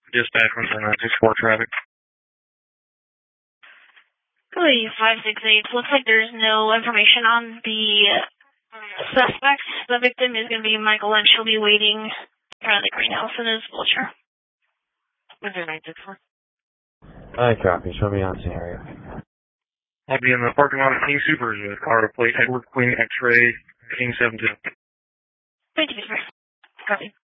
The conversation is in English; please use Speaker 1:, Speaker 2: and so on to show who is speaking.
Speaker 1: Dispatch 14964 traffic.
Speaker 2: Lee 568. Looks like there's no information on the suspect. The victim is going to be Michael Lynch. He'll be waiting in front of the greenhouse in his wheelchair.
Speaker 3: 964.
Speaker 4: Hi, copy. Show me on scenario.
Speaker 1: I'll be in the parking lot of King Supers with car plate Edward Queen X-ray King 72.
Speaker 2: Thank you, sir. Copy.